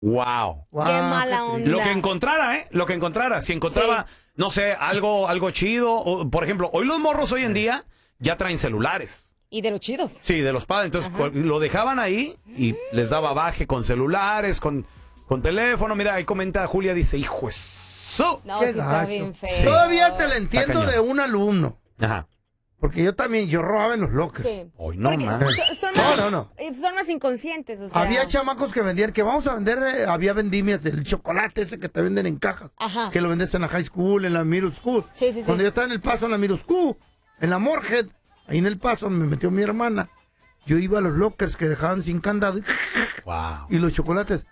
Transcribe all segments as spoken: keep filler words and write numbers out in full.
Wow. wow. Qué mala onda. Lo que encontrara, ¿eh? Lo que encontrara. Si encontraba, sí. no sé, algo, algo chido. O, por ejemplo, hoy los morros hoy en día ya traen celulares. Y de los chidos. Sí, de los padres. Entonces Ajá. lo dejaban ahí y les daba baje con celulares, con, con teléfono. Mira, ahí comenta Julia, dice, hijo eso. No, sí está bien feo. Sí. Todavía te la entiendo de un alumno. Ajá. Porque yo también, yo robaba en los lockers. Sí. Hoy no más. Son, son más. No, no, no. Son más inconscientes, o sea. Había chamacos que vendían, que vamos a vender, eh, había vendimias del chocolate ese que te venden en cajas. Ajá. Que lo vendes en la high school, en la middle school. Sí, sí, sí. Cuando yo estaba en El Paso, en la middle school, en la Morehead, ahí en El Paso, me metió mi hermana. Yo iba a los lockers que dejaban sin candado. Y, wow. y los chocolates.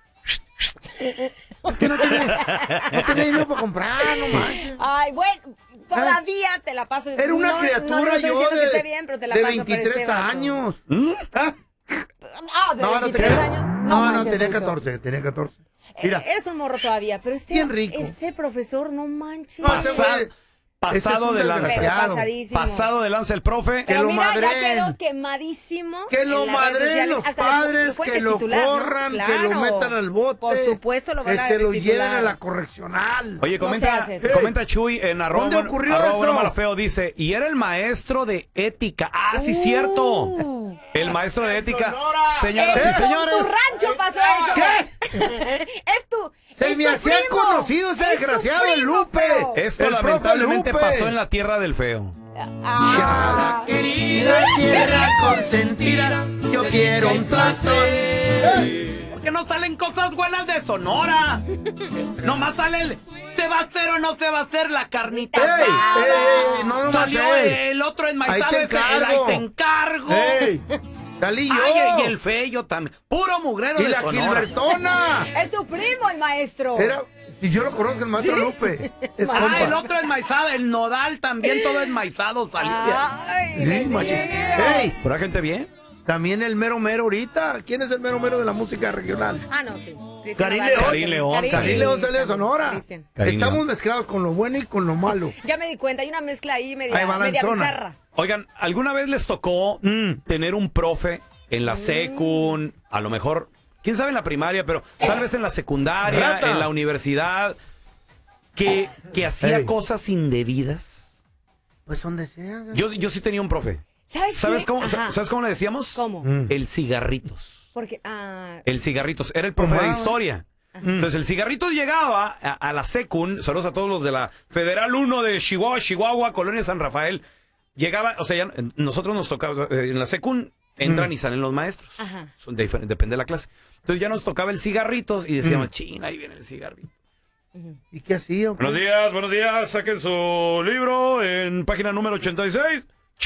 Es que no tenía, no tenía dinero para comprar, no manches. Ay, bueno, todavía ¿Eh? te la paso. Era una no, criatura no, no estoy yo de, de, que esté bien, pero te la de paso veintitrés este años. ¿Mm? ¿Ah? Ah, de no, veintitrés no tenía, años. No, No, no, manches, tenía Rito. catorce, tenía catorce. Mira. Eres un morro todavía, pero este, bien rico. este profesor, no manches. Pasa, pasado de lanza. Pasado de lanza el profe. Pero que mira, lo madren. ya quedó quemadísimo. Que lo madren los padres, lo, lo que lo titular, corran, ¿no? Claro. Que lo metan al bote. Por supuesto lo van que a se lo destitular. lleven a la correccional. Oye, comenta, no comenta Chuy en arroba, ¿Dónde ocurrió arroba eso? Bueno Malo Feo, dice, y era el maestro de ética. Ah, sí, uh. cierto. El maestro de ética. Sonora. Señoras Eso, y señores. En tu rancho pasó eso. ¿Qué? Es tu Se es me tu hacía primo. conocido ese Es desgraciado tu de primo, Lupe. feo. Esto El lamentablemente profe Lupe. pasó en la tierra del feo. Ah. Querida tierra consentida, yo quiero un placer. Porque no salen cosas buenas de Sonora. Nomás sale el ¿se va a hacer o no se va a hacer la carnita? Ey, ey, no, no Salió más, ey. el otro Ahí enmaizado, te ese, el encargo. ahí te encargo. Ey, salí yo. Ay, y el feo también. Puro mugrero Y de la Sonora. Gilbertona. Es tu primo el maestro. Era, y yo lo conozco, el maestro Lupe. Es Ah, compa. el otro enmaizado, el nodal también todo enmaizado salió. Ay, Sí, machín. Ey, ¿Pura gente bien? también el mero mero ahorita. ¿Quién es el mero mero de la música regional? Ah, no, sí. Carín Nodal. León. Carín León. Carín Carín León sale de Sonora. Cristian. Carín Estamos León. mezclados con lo bueno y con lo malo. Ya me di cuenta, hay una mezcla ahí media, Ahí va la media zona. bizarra. Oigan, ¿alguna vez les tocó Mm. tener un profe en la secun, a lo mejor, quién sabe en la primaria, pero tal vez en la secundaria, Rata. en la universidad, que, que hacía Ey. cosas indebidas? Pues donde sea. Yo, yo sí tenía un profe. ¿Sabes, ¿Sabes qué? cómo, Ajá. ¿Sabes cómo le decíamos? ¿Cómo? Mm. El cigarritos. Porque, ah, El cigarritos. Era el profe de Ajá. historia. Entonces el cigarritos llegaba a, a la secun, saludos a todos los de la Federal uno de Chihuahua, Chihuahua, Colonia San Rafael. Llegaba, o sea, ya, nosotros nos tocaba, eh, en la secun entran Mm. y salen los maestros. Ajá. Son de difer- depende de la clase. Entonces ya nos tocaba el cigarritos y decíamos, Mm. china, ahí viene el cigarrito. ¿Y qué hacía? Buenos días, buenos días, saquen su libro en página número ochenta y seis.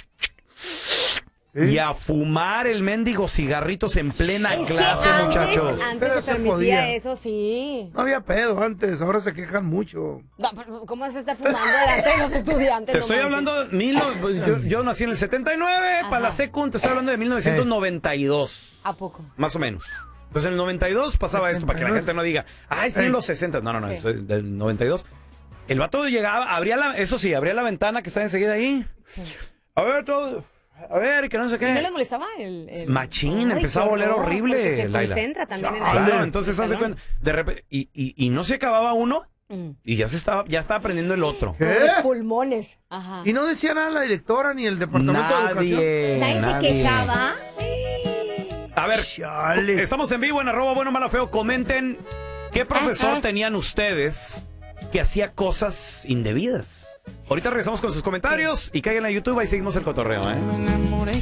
¿Eh? Y a fumar el mendigo cigarritos en plena es que clase, antes, muchachos. antes Pero se se permitía podía. eso, sí. No había pedo antes, ahora se quejan mucho. No, pero ¿cómo vas a estar fumando delante de los estudiantes? Te No estoy manches. hablando de mil, no- yo, yo nací en el setenta y nueve, para la secund te estoy hablando de mil novecientos noventa y dos, ¿A poco? más o menos. Entonces en el noventa y dos pasaba esto, para que la setenta y dos. gente no diga, ay, sí, en Ey. los sesenta. No, no, no, Sí. eso es del noventa y dos. El vato llegaba, abría la, eso sí, abría la ventana que está enseguida ahí. Sí. A ver, todo, a ver, que no sé ¿Y no les qué. molestaba el...? el... Machín, Ay, empezaba a qué oler horror, horrible, porque se Laila. concentra también en Claro, el... entonces haz de salón. cuenta, de repente, y, y, y no se acababa uno, Mm. y ya se estaba, ya estaba aprendiendo el otro. ¿Qué? Los pulmones. Ajá. Y no decía nada la directora ni el departamento de educación. Nadie, Nadie se nadie. quejaba. A ver, Chale. estamos en vivo en arroba bueno malo feo. Comenten qué profesor tenían ustedes que hacía cosas indebidas. Ahorita regresamos con sus comentarios y caigan a YouTube, ahí seguimos el cotorreo, ¿eh?